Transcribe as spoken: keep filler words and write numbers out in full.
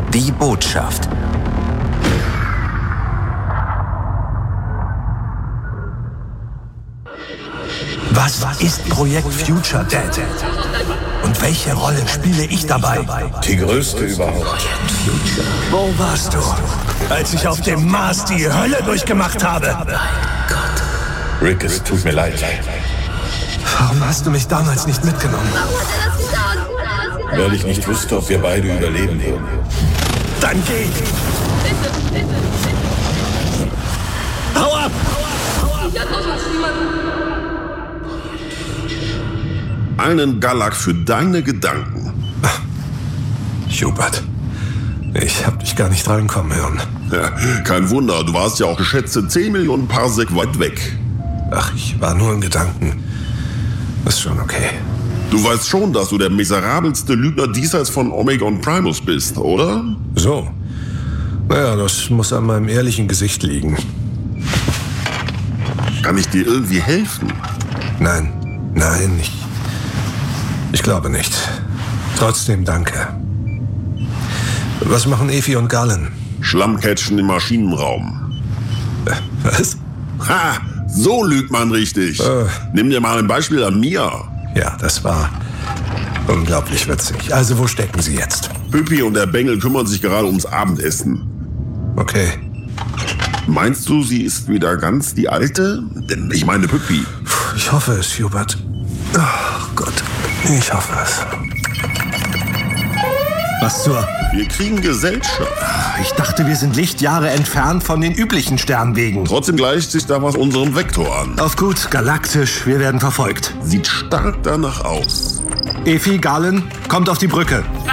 Die Botschaft. Was ist Projekt Future Dad? Und welche Rolle spiele ich dabei? Die größte überhaupt. Wo warst du, als ich auf dem Mars die Hölle durchgemacht habe? Rick, es tut mir leid. Warum hast du mich damals nicht mitgenommen? Weil ich nicht wusste, ob wir beide überleben würden. Dann geh! Hau ab! Einen Galak für deine Gedanken. Hubert, ich hab dich gar nicht reinkommen hören. Ja, kein Wunder, du warst ja auch geschätzte zehn Millionen Parsec weit weg. Ach, ich war nur in Gedanken. Ist schon okay. Du weißt schon, dass du der miserabelste Lügner diesseits von Omegon Primus bist, oder? So. Naja, das muss an meinem ehrlichen Gesicht liegen. Kann ich dir irgendwie helfen? Nein, nein, ich... Ich glaube nicht. Trotzdem danke. Was machen Efi und Galen? Schlammcatchen im Maschinenraum. Äh, was? Ha! So lügt man richtig. Äh. Nimm dir mal ein Beispiel an mir. Ja, das war unglaublich witzig. Also, wo stecken Sie jetzt? Püppi und der Bengel kümmern sich gerade ums Abendessen. Okay. Meinst du, sie ist wieder ganz die Alte? Denn ich meine Püppi. Ich hoffe es, Hubert. Oh Gott, ich hoffe es. Was zur... Wir kriegen Gesellschaft. Ich dachte, wir sind Lichtjahre entfernt von den üblichen Sternwegen. Trotzdem gleicht sich da was unserem Vektor an. Auf gut, galaktisch, wir werden verfolgt. Sieht stark danach aus. Efi, Galen, kommt auf die Brücke.